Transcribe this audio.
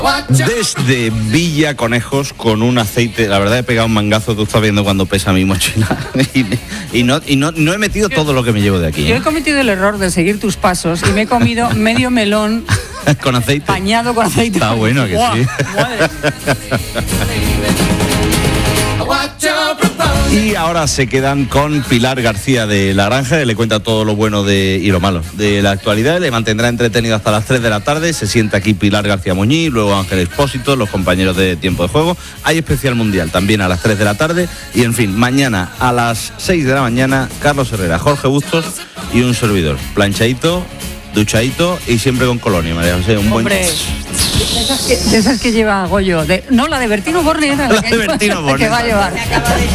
Desde Villa Conejos con un aceite, la verdad he pegado un mangazo, tú estás viendo cuando pesa mi mochila y no he metido todo lo que me llevo de aquí. Yo he cometido el error de seguir tus pasos y me he comido medio melón con aceite. Bañado con aceite. Está bueno que ¡Buah! sí. Y ahora se quedan con Pilar García de La Granja, que le cuenta todo lo bueno y lo malo de la actualidad. Le mantendrá entretenido hasta las 3 de la tarde. Se sienta aquí Pilar García Muñiz, luego Ángel Expósito, los compañeros de Tiempo de Juego. Hay especial mundial también a las 3 de la tarde. Y en fin, mañana a las 6 de la mañana, Carlos Herrera, Jorge Bustos y un servidor. Planchadito, duchadito y siempre con colonia, María José. Un buen... Hombre, de esas que lleva Goyo. No, la de Bertino Borne era la de Bertino Borne que va a llevar.